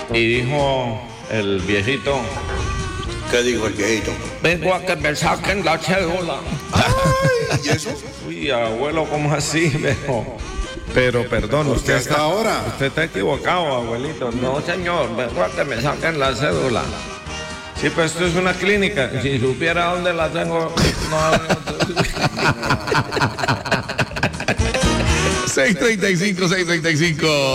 Y dijo el viejito: ¿Qué dijo el viejito? vengo a que me saquen la cédula. Ay, ¿y eso? Uy, abuelo, ¿cómo así, viejo? Pero perdón, Porque hasta ahora. Usted está equivocado, abuelito. No, señor, vengo a que me saquen la cédula. Sí, pues esto es una clínica. Si supiera dónde la tengo, no. 635.